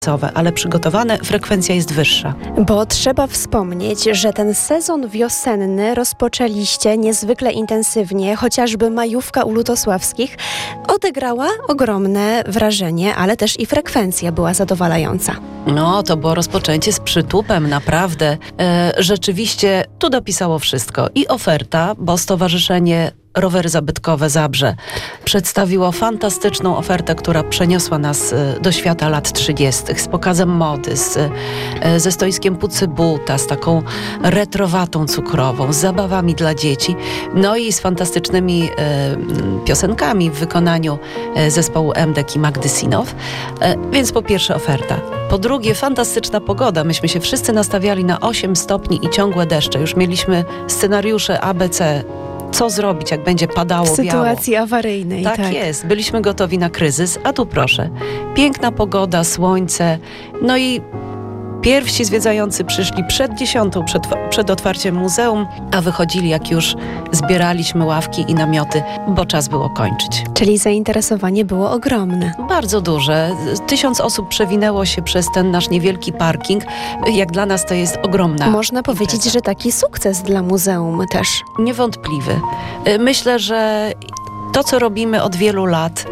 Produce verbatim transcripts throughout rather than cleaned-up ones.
ale przygotowane, frekwencja jest wyższa. Bo trzeba wspomnieć, że ten sezon wiosenny rozpoczęliście niezwykle intensywnie, chociażby majówka u Lutosławskich odegrała ogromne wrażenie, ale też i frekwencja była zadowalająca. No, to było rozpoczęcie z przytupem, naprawdę. E, rzeczywiście tu dopisało wszystko. I oferta, bo Stowarzyszenie Rowery Zabytkowe Zabrze przedstawiło fantastyczną ofertę, która przeniosła nas do świata lat trzydziestych, z pokazem mody, z, ze stoiskiem Pucybuta, z taką retrowatą cukrową, z zabawami dla dzieci, no i z fantastycznymi e, piosenkami w wykonaniu zespołu Emdek i Magdy Sinow. E, więc po pierwsze oferta. Po drugie, fantastyczna pogoda. Myśmy się wszyscy nastawiali na osiem stopni i ciągłe deszcze. Już mieliśmy scenariusze A B C. Co zrobić, jak będzie padało, w sytuacji biało. awaryjnej. Tak, tak jest. Byliśmy gotowi na kryzys, a tu proszę. Piękna pogoda, słońce, no i pierwsi zwiedzający przyszli przed dziesiątą, przed, przed otwarciem muzeum, a wychodzili, jak już zbieraliśmy ławki i namioty, bo czas było kończyć. Czyli zainteresowanie było ogromne. Bardzo duże. Tysiąc osób przewinęło się przez ten nasz niewielki parking. Jak dla nas to jest ogromna Można impreza. powiedzieć, że taki sukces dla muzeum też. Niewątpliwy. Myślę, że to, co robimy od wielu lat,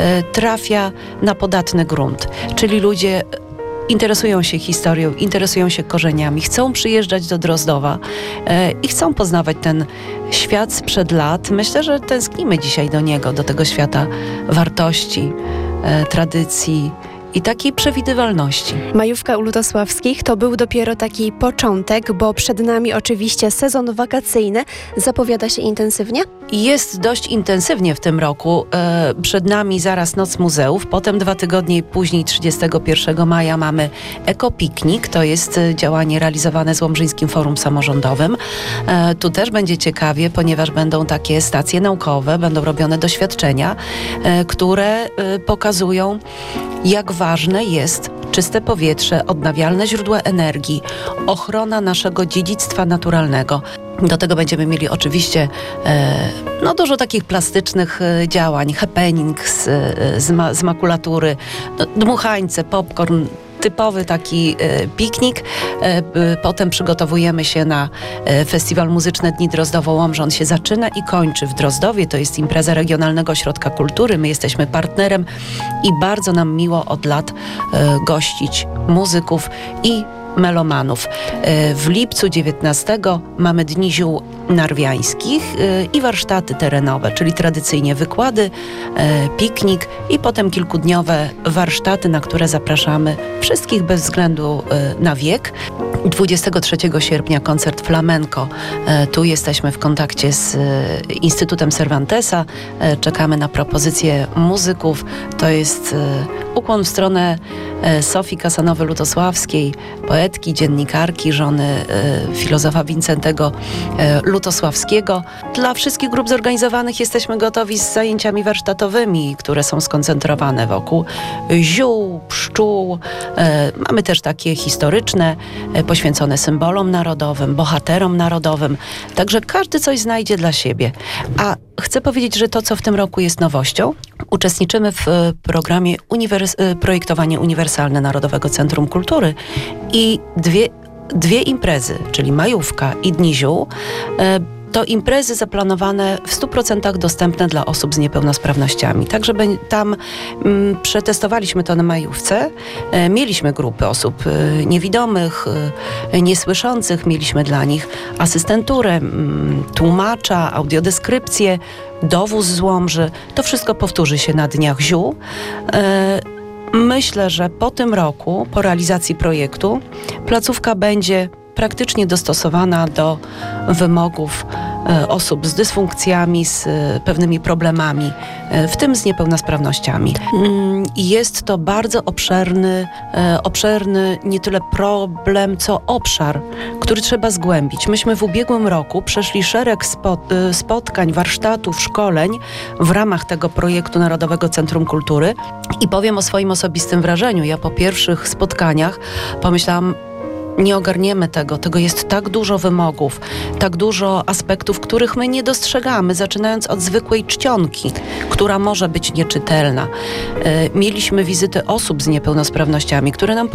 trafia na podatny grunt. Czyli ludzie interesują się historią, interesują się korzeniami, chcą przyjeżdżać do Drozdowa e, i chcą poznawać ten świat sprzed lat. Myślę, że tęsknimy dzisiaj do niego, do tego świata wartości, e, tradycji i takiej przewidywalności. Majówka u Lutosławskich to był dopiero taki początek, bo przed nami oczywiście sezon wakacyjny. Zapowiada się intensywnie? Jest dość intensywnie w tym roku. E, przed nami zaraz Noc Muzeów, potem dwa tygodnie później, trzydziestego pierwszego maja mamy Ekopiknik. To jest działanie realizowane z Łomżyńskim Forum Samorządowym. E, tu też będzie ciekawie, ponieważ będą takie stacje naukowe, będą robione doświadczenia, e, które e, pokazują, jak ważne jest czyste powietrze, odnawialne źródła energii, ochrona naszego dziedzictwa naturalnego. Do tego będziemy mieli oczywiście e, no dużo takich plastycznych e, działań, happening z, e, z, ma, z makulatury, no, dmuchańce, popcorn, typowy taki e, piknik. E, e, potem przygotowujemy się na e, Festiwal Muzyczne Dni Drozdowo-Łomża. On się zaczyna i kończy w Drozdowie. To jest impreza Regionalnego Ośrodka Kultury. My jesteśmy partnerem i bardzo nam miło od lat e, gościć muzyków i melomanów. W lipcu dziewiętnastego mamy Dni Ziół Narwiańskich i warsztaty terenowe, czyli tradycyjnie wykłady, piknik i potem kilkudniowe warsztaty, na które zapraszamy wszystkich bez względu na wiek. dwudziestego trzeciego sierpnia koncert flamenco. Tu jesteśmy w kontakcie z Instytutem Cervantesa. Czekamy na propozycje muzyków. To jest ukłon w stronę Sofii Kasanowy-Lutosławskiej, poetki, dziennikarki, żony filozofa Wincentego Lutosławskiego. Dla wszystkich grup zorganizowanych jesteśmy gotowi z zajęciami warsztatowymi, które są skoncentrowane wokół ziół, pszczół. Mamy też takie historyczne, poświęcone symbolom narodowym, bohaterom narodowym. Także każdy coś znajdzie dla siebie. A chcę powiedzieć, że to, co w tym roku jest nowością, uczestniczymy w programie Uniwers- Projektowanie Uniwersalne Narodowego Centrum Kultury i dwie, dwie imprezy, czyli majówka i Dni Ziół, to imprezy zaplanowane w stu procentach dostępne dla osób z niepełnosprawnościami. Także tam m, przetestowaliśmy to na majówce. E, mieliśmy grupy osób e, niewidomych, e, niesłyszących. Mieliśmy dla nich asystenturę, m, tłumacza, audiodeskrypcję, dowóz z Łomży. To wszystko powtórzy się na Dniach Ziół. E, myślę, że po tym roku, po realizacji projektu, placówka będzie praktycznie dostosowana do wymogów e, osób z dysfunkcjami, z e, pewnymi problemami, e, w tym z niepełnosprawnościami. Mm, jest to bardzo obszerny, e, obszerny nie tyle problem, co obszar, który trzeba zgłębić. Myśmy w ubiegłym roku przeszli szereg spot, e, spotkań, warsztatów, szkoleń w ramach tego projektu Narodowego Centrum Kultury i powiem o swoim osobistym wrażeniu. Ja po pierwszych spotkaniach pomyślałam, nie ogarniemy tego. Tego jest tak dużo wymogów, tak dużo aspektów, których my nie dostrzegamy, zaczynając od zwykłej czcionki, która może być nieczytelna. E, mieliśmy wizyty osób z niepełnosprawnościami, które nam